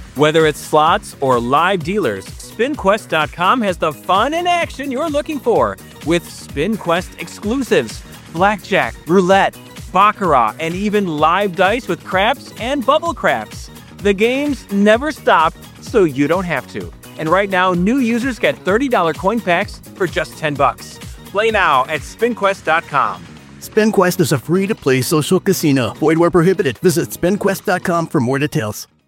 Whether it's slots or live dealers, SpinQuest.com has the fun and action you're looking for with SpinQuest exclusives, blackjack, roulette, baccarat, and even live dice with craps and bubble craps. The games never stop, so you don't have to. And right now, new users get $30 coin packs for just $10. Play now at SpinQuest.com. SpinQuest is a free-to-play social casino. Void where prohibited. Visit SpinQuest.com for more details.